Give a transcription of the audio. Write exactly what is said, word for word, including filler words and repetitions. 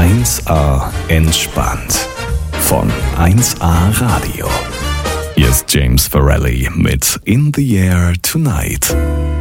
eins A entspannt von eins A Radio. Hier ist James Farrelly mit In the Air Tonight.